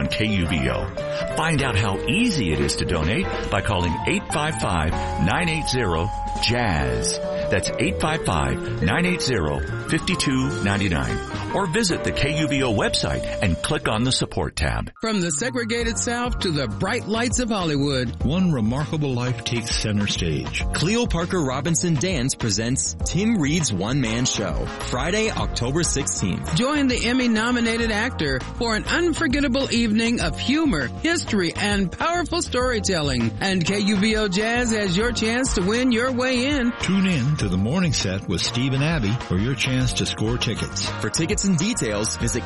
on KUVO. Find out how easy it is to donate by calling 855-980-JAZZ. That's 855-980-5299. Or visit the KUVO website and click on the support tab. From the segregated South to the bright lights of Hollywood, one remarkable life takes center stage. Cleo Parker Robinson Dance presents Tim Reed's One-Man Show, Friday, October 16th. Join the Emmy-nominated actor for an unforgettable evening of humor, history, and powerful storytelling. And KUVO Jazz has your chance to win your way in. Tune in to the morning set with Steve and Abby for your chance to score tickets. For tickets and details, visit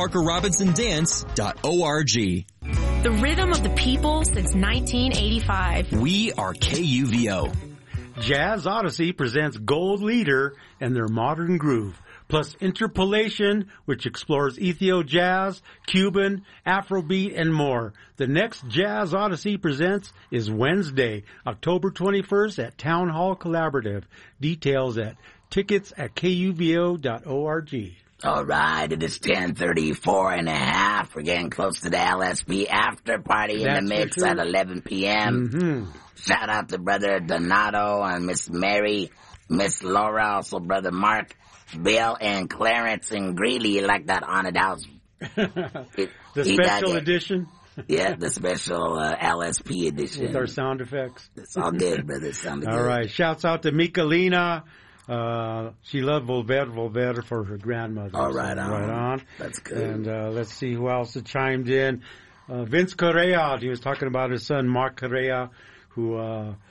CleoParkerRobinsonDance.org. The rhythm of the people since 1985. We are KUVO. Jazz Odyssey presents Gold Leader and their modern groove, plus Interpolation, which explores Ethio jazz, Cuban, Afrobeat, and more. The next Jazz Odyssey presents is Wednesday, October 21st at Town Hall Collaborative. Details at tickets at kuvo.org. All right, it is 10:34 and a half. We're getting close to the LSP after party in the mix at 11 p.m. Mm-hmm. Shout out to Brother Donato and Miss Mary, Miss Laura, also Brother Mark, Bill, and Clarence and Greeley. You like that haunted house? The special edition? Yeah, the special LSP edition. With our sound effects. It's all good, brother. It sounded good. All right. Shouts out to Michalina. She loved Volver for her grandmother. Oh, right so, on. Right on. That's good. And let's see who else had chimed in. Vince Correa. He was talking about his son, Mark Correa, who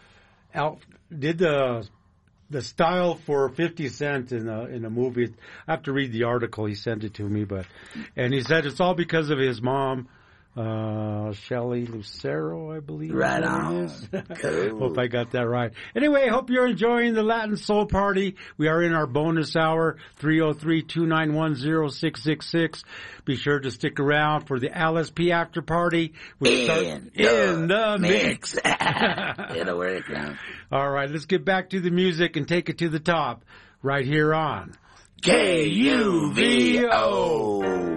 did the style for 50 Cent in a movie. I have to read the article. He sent it to me, and he said it's all because of his mom, Shelley Lucero, I believe. Right on. Cool. Hope I got that right. Anyway, hope you're enjoying the Latin Soul Party. We are in our bonus hour, 303-291-0666. Be sure to stick around for the LSP after party. We start in the mix. It'll work now. All right, let's get back to the music and take it to the top right here on KUVO.